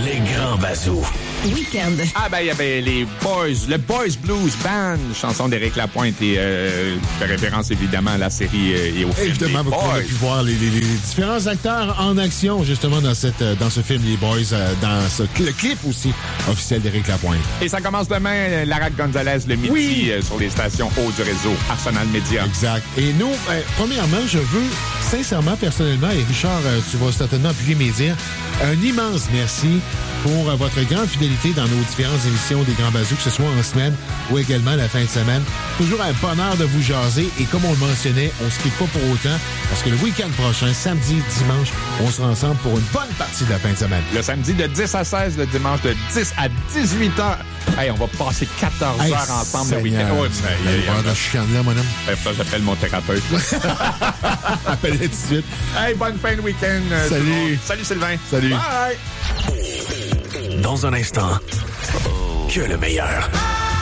Les grands bazous. Week-end. Ah ben il y avait les Boys, le Boys Blues Band, chanson d'Éric Lapointe et fait référence évidemment à la série et au film. Évidemment, vous avez pu voir les différents acteurs en action justement dans ce film Les Boys, dans le clip aussi officiel d'Éric Lapointe. Et ça commence demain, Larac Gonzalez le midi sur les stations haut du réseau Arsenal Média. Exact. Et nous, premièrement, je veux sincèrement, personnellement, et Richard, tu vas certainement appuyer mes dires, un immense merci pour votre grande fidélité dans nos différentes émissions des Grands Bazous, que ce soit en semaine ou également la fin de semaine. Toujours un bonheur de vous jaser. Et comme on le mentionnait, on ne se quitte pas pour autant parce que le week-end prochain, samedi, dimanche, on sera ensemble pour une bonne partie de la fin de semaine. Le samedi de 10 à 16, le dimanche de 10 à 18 heures. Hey, on va passer 14 heures ensemble le week-end. Ouais, il va y avoir de chicane là, mon homme. J'appelle mon thérapeute. Appelle-le tout de suite. Hey, bonne fin de week-end. Salut. Salut Sylvain. Salut. Bye. Dans un instant, que le meilleur.